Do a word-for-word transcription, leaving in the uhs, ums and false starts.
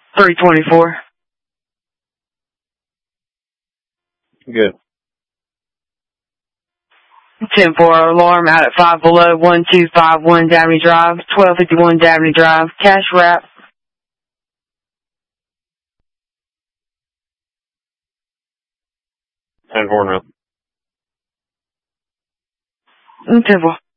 three twenty-four. Good. ten four alarm out at five below, one two five one Dabney Drive, twelve fifty-one Dabney Drive, cash wrap. ten four now. ten four.